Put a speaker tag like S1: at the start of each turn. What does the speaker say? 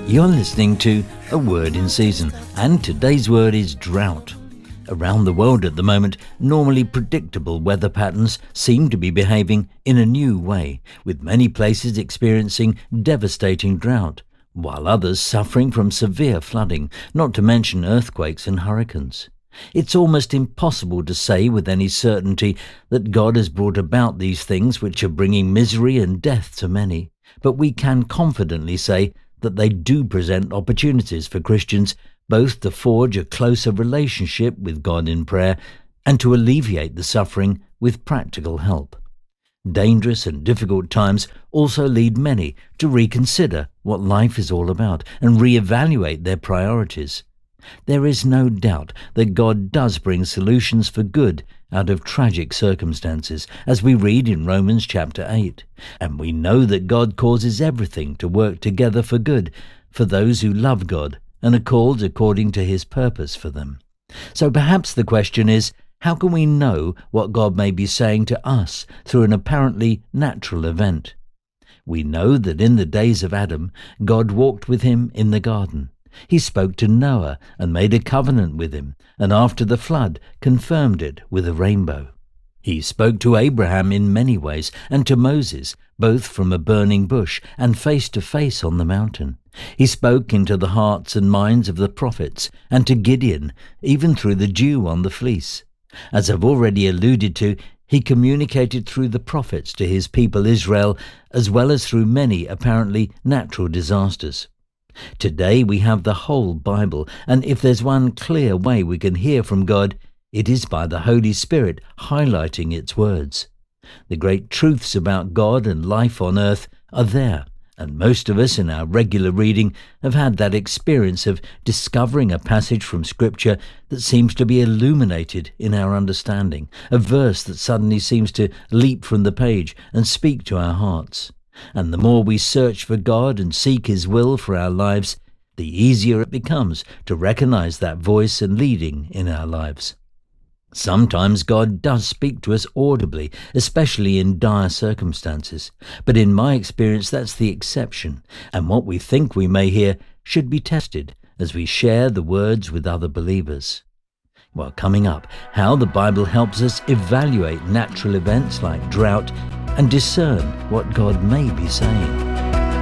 S1: You're listening to A Word in Season, and today's word is drought. Around the world at the moment, normally predictable weather patterns seem to be behaving in a new way, with many places experiencing devastating drought, while others suffering from severe flooding, not to mention earthquakes and hurricanes. It's almost impossible to say with any certainty that God has brought about these things which are bringing misery and death to many, but we can confidently say that they do present opportunities for Christians both to forge a closer relationship with God in prayer and to alleviate the suffering with practical help. Dangerous and difficult times also lead many to reconsider what life is all about and reevaluate their priorities. There is no doubt that God does bring solutions for good out of tragic circumstances, as we read in Romans chapter 8. And we know that God causes everything to work together for good for those who love God and are called according to his purpose for them. So perhaps the question is, how can we know what God may be saying to us through an apparently natural event? We know that in the days of Adam, God walked with him in the garden. He spoke to Noah and made a covenant with him, and after the flood confirmed it with a rainbow. He spoke to Abraham in many ways, and to Moses, both from a burning bush and face to face on the mountain. He spoke into the hearts and minds of the prophets, and to Gideon, even through the dew on the fleece. As I've already alluded to, he communicated through the prophets to his people Israel, as well as through many apparently natural disasters. Today we have the whole Bible, and if there's one clear way we can hear from God, it is by the Holy Spirit highlighting its words. The great truths about God and life on earth are there, and most of us in our regular reading have had that experience of discovering a passage from Scripture that seems to be illuminated in our understanding, a verse that suddenly seems to leap from the page and speak to our hearts. And the more we search for God and seek his will for our lives, the easier it becomes to recognize that voice and leading in our lives. Sometimes God does speak to us audibly, especially in dire circumstances. But in my experience, that's the exception, and what we think we may hear should be tested as we share the words with other believers. Well, coming up, how the Bible helps us evaluate natural events like drought and discern what God may be saying.